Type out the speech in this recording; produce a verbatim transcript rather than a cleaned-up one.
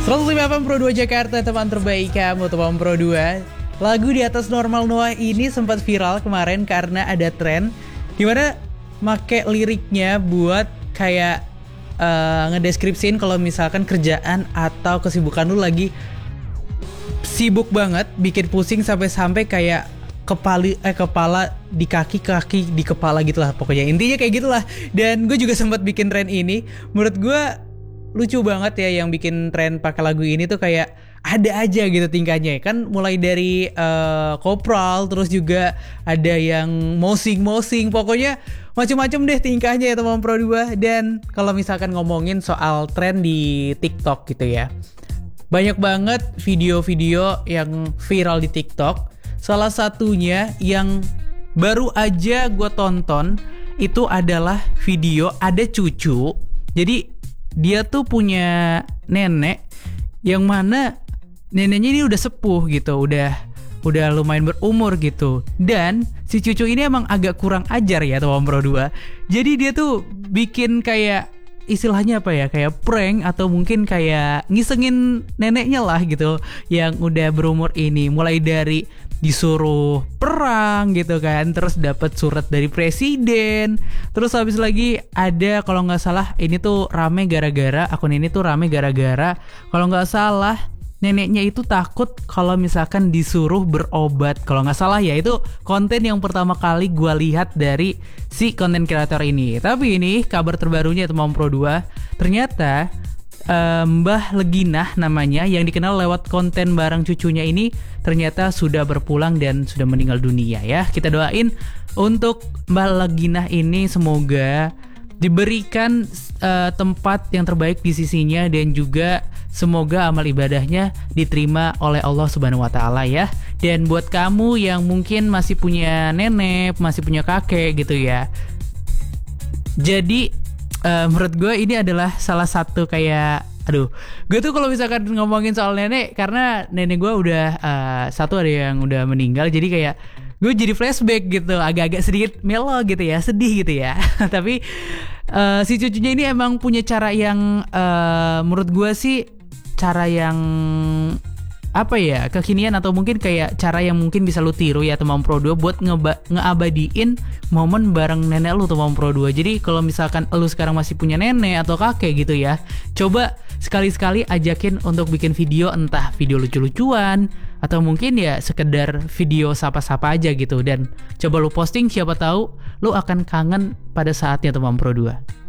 seratus lima F M Pro dua Jakarta, teman terbaik kamu, teman Pro dua. Lagu Di Atas Normal Noah ini sempat viral kemarin karena ada tren dimana make liriknya buat kayak uh, ngedeskripsiin kalau misalkan kerjaan atau kesibukan lu lagi sibuk banget, bikin pusing sampai-sampai kayak kepala eh kepala di kaki, kaki di kepala gitulah, pokoknya intinya kayak gitulah. Dan gue juga sempat bikin tren ini. Menurut gue lucu banget ya yang bikin tren pakai lagu ini tuh, kayak ada aja gitu tingkahnya kan, mulai dari uh, kopral, terus juga ada yang mosing-mosing, pokoknya macam-macam deh tingkahnya ya teman Pro dua. Dan kalau misalkan ngomongin soal tren di TikTok gitu ya, banyak banget video-video yang viral di TikTok. Salah satunya yang baru aja gue tonton itu adalah video ada cucu. Jadi dia tuh punya nenek yang mana neneknya ini udah sepuh gitu, udah udah lumayan berumur gitu. Dan si cucu ini emang agak kurang ajar ya teman Pro dua. Jadi dia tuh bikin kayak istilahnya apa ya, kayak prank atau mungkin kayak ngisengin neneknya lah gitu yang udah berumur ini. Mulai dari disuruh perang gitu kan, terus dapat surat dari presiden, terus habis lagi ada, kalau nggak salah ini tuh rame gara-gara akun ini tuh rame gara-gara kalau nggak salah neneknya itu takut kalau misalkan disuruh berobat, kalau nggak salah ya. Itu konten yang pertama kali gue lihat dari si konten kreator ini. Tapi ini kabar terbarunya teman Pro dua, ternyata uh, Mbah Leginah namanya, yang dikenal lewat konten bareng cucunya ini, ternyata sudah berpulang dan sudah meninggal dunia ya. Kita doain untuk Mbah Leginah ini semoga diberikan uh, tempat yang terbaik di sisinya, dan juga semoga amal ibadahnya diterima oleh Allah Subhanahu wa taala ya. Dan buat kamu yang mungkin masih punya nenek, masih punya kakek gitu ya, jadi uh, menurut gue ini adalah salah satu kayak, aduh, gue tuh kalau misalkan ngomongin soal nenek, karena nenek gue udah uh, satu ada yang udah meninggal, jadi kayak gue jadi flashback gitu, agak-agak sedikit melo gitu ya, sedih gitu ya. Tapi uh, si cucunya ini emang punya cara yang uh, menurut gue sih cara yang apa ya, kekinian atau mungkin kayak cara yang mungkin bisa lu tiru ya teman Pro dua buat ngeba- ngeabadiin momen bareng nenek lu teman Pro dua. Jadi kalau misalkan lu sekarang masih punya nenek atau kakek gitu ya, coba sekali-sekali ajakin untuk bikin video, entah video lucu-lucuan atau mungkin ya sekedar video sapa-sapa aja gitu, dan coba lu posting, siapa tahu lu akan kangen pada saatnya teman Pro dua.